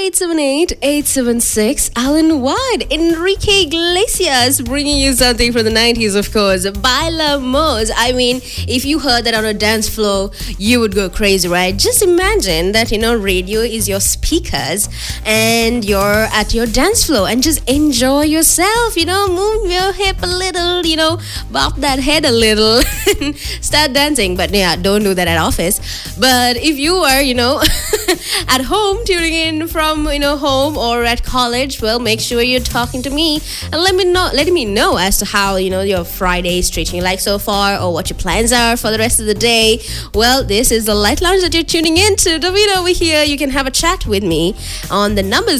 878-876. Alan White, Enrique Iglesias bringing you something from the 90s, of course. Bailamos. I mean, if you heard that on a dance floor, you would go crazy, right? Just imagine that, radio is your speakers and you're at your dance floor and just enjoy yourself, move your hip a little, bop that head a little and start dancing. But yeah, don't do that at office. But if you are, at home tuning in from home or at college, well, make sure you're talking to me and letting me know as to how your Friday is treating you like so far, or what your plans are for the rest of the day. Well, this is the Light Lounge that you're tuning into. Davina over here. You can have a chat with me on the number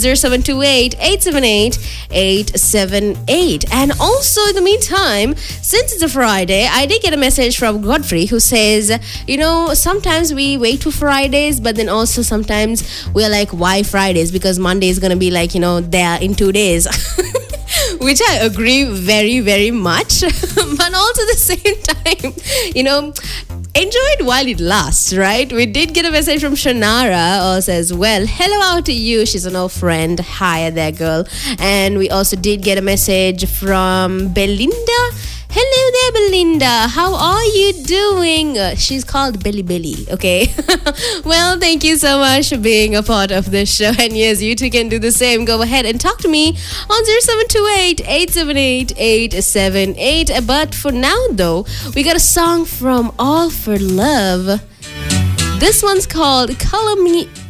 0728-878-878. And also in the meantime, since it's a Friday, I did get a message from Godfrey who says, sometimes we wait for Fridays, but then also sometimes we're like, why Fridays? Because Monday is going to be like, there in 2 days. Which I agree very, very much. But also at the same time, enjoy it while it lasts, right? We did get a message from Shanara, who says, well, hello out to you. She's an old friend. Hi there, girl. And we also did get a message from Belinda. Hello there, Belinda. How are you doing? She's called Belly, okay? Well, thank you so much for being a part of this show. And yes, you too can do the same. Go ahead and talk to me on 0728-878-878. But for now, though, we got a song from All for Love. This one's called Color Me